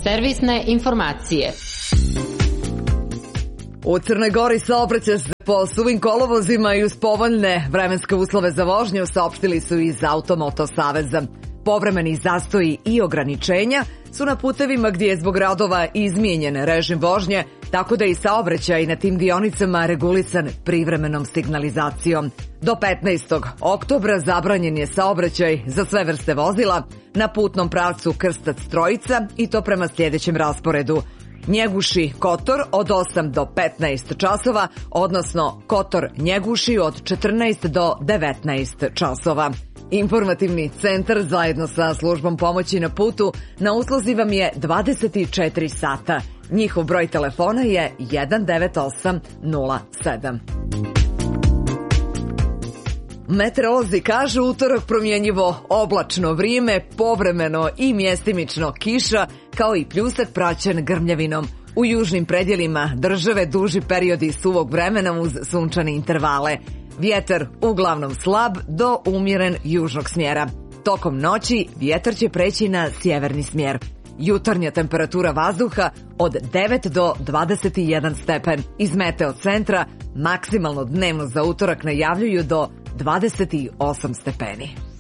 Servisne informacije. U Crnoj Gori saobraća se po suvim kolovozima i uz povoljne vremenske uslove za vožnju, saopštili su iz Automoto saveza. Povremeni zastoji i ograničenja su na putevima gdje je zbog radova izmijenjen režim vožnje, tako da i saobraćaj na tim dionicama regulisan privremenom signalizacijom. Do 15. oktobra zabranjen je saobraćaj za sve vrste vozila na putnom pravcu Krstac-Trojica i to prema sljedećem rasporedu: Njeguši-Kotor od 8 do 15 časova, odnosno Kotor-Njeguši od 14 do 19 časova. Informativni centar zajedno sa službom pomoći na putu na usluzi vam je 24 sata. Njihov broj telefona je 19807. Meteorolozi kažu utorak promjenjivo oblačno vrijeme, povremeno i mjestimično kiša, kao i pljusak praćen grmljavinom. U južnim predjelima države duži periodi suvog vremena uz sunčane intervale. Vjetar uglavnom slab do umjeren južnog smjera. Tokom noći vjetar će preći na sjeverni smjer. Jutarnja temperatura vazduha od 9 do 21 stepen. Iz Meteo centra maksimalno dnevno za utorak najavljuju do 28 stepeni.